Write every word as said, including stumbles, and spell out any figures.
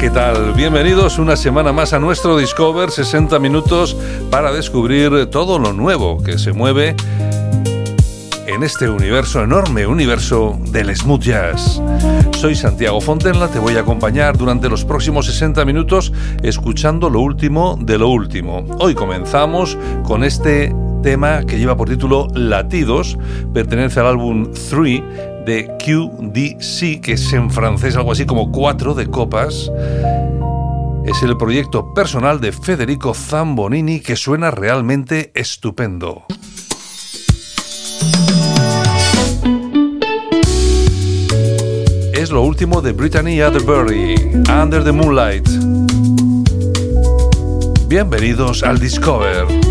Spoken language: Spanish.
¿qué tal? Bienvenidos una semana más a nuestro Discover, sesenta minutos para descubrir todo lo nuevo que se mueve en este universo, enorme universo del smooth jazz. Soy Santiago Fontenla, te voy a acompañar durante los próximos sesenta minutos escuchando lo último de lo último. Hoy comenzamos con este tema que lleva por título Latidos, pertenece al álbum Three de Q D C, que es en francés algo así como cuatro de copas. Es el proyecto personal de Federico Zambonini, que suena realmente estupendo. Es lo último de Brittany Atterbury, Under the Moonlight. Bienvenidos al Discover.